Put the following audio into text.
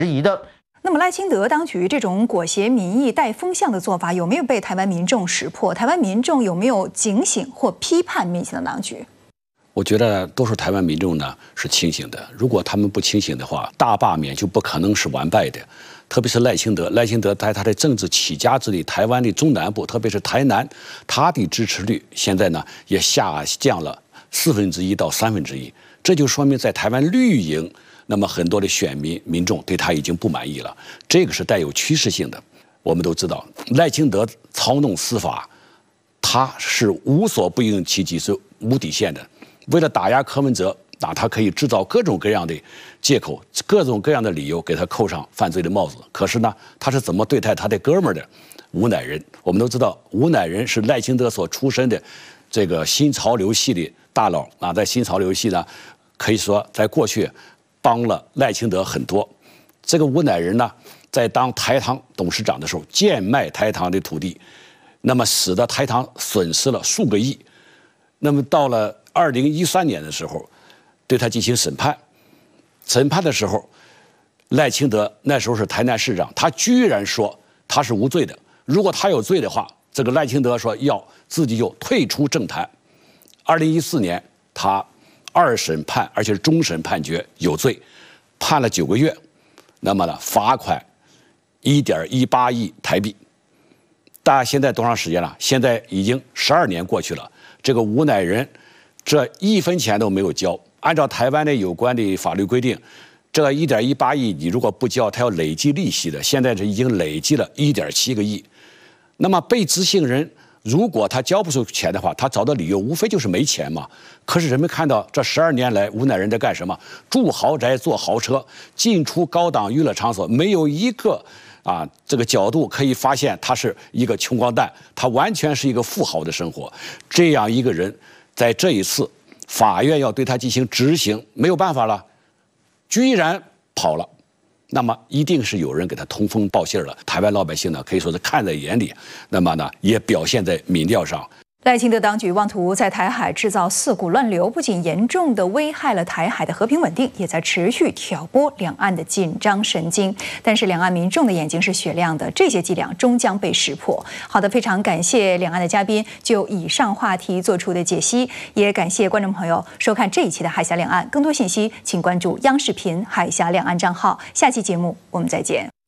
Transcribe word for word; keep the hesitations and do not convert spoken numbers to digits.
质疑的。 那么赖清德当局这种裹挟民意、带风向的做法，有没有被台湾民众识破？台湾民众有没有警醒或批判民进党当局？ 我觉得多数台湾民众呢是清醒的。如果他们不清醒的话，大罢免就不可能是完败的。特别是赖清德，赖清德在他的政治起家之地，台湾的中南部，特别是台南，他的支持率现在呢也下降了四分之一到三分之一，这就说明在台湾绿营。 那么很多的选民民众对他已经不满意了，这个是带有趋势性的。我们都知道，赖清德操弄司法，他是无所不用其极，是无底线的。为了打压柯文哲，啊，他可以制造各种各样的借口、各种各样的理由，给他扣上犯罪的帽子。可是呢，他是怎么对待他的哥们儿的？吴乃仁，我们都知道，吴乃仁是赖清德所出身的这个新潮流系的大佬啊，在新潮流系呢，可以说在过去。 帮了赖清德很多，这个吴乃仁呢，在当台糖董事长的时候，贱卖台糖的土地，那么使得台糖损失了数个亿。那么到了二零一三年的时候，对他进行审判。审判的时候，赖清德那时候是台南市长，他居然说他是无罪的。如果他有罪的话，这个赖清德说要自己就退出政坛。二零一四年，他。 二审判，而且是终审判决有罪，判了九个月，那么呢，罚款一点一八亿台币。大家现在多长时间了？现在已经十二年过去了，这个吴乃仁这一分钱都没有交。按照台湾的有关的法律规定，这一点一八亿你如果不交，他要累计利息的。现在是已经累计了一点七个亿。那么被执行人。 如果他交不出钱的话，他找的理由无非就是没钱嘛。可是人们看到这十二年来，吴乃仁在干什么？住豪宅、坐豪车、进出高档娱乐场所，没有一个啊这个角度可以发现他是一个穷光蛋，他完全是一个富豪的生活。这样一个人，在这一次法院要对他进行执行，没有办法了，居然跑了。 那么一定是有人给他通风报信了。台湾老百姓呢，可以说是看在眼里，那么呢，也表现在民调上。 赖清德当局妄图在台海制造四股乱流，不仅严重的危害了台海的和平稳定，也在持续挑拨两岸的紧张神经。但是两岸民众的眼睛是雪亮的，这些伎俩终将被识破。好的，非常感谢两岸的嘉宾就以上话题做出的解析，也感谢观众朋友收看这一期的《海峡两岸》。更多信息请关注央视频海峡两岸账号。下期节目我们再见。